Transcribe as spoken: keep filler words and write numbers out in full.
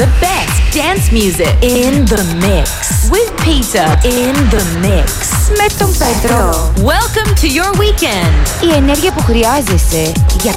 the best dance music in the mix. With Peter in the mix. Με τον Πέτρο. Welcome to your weekend. Η ενέργεια που χρειάζεσαι για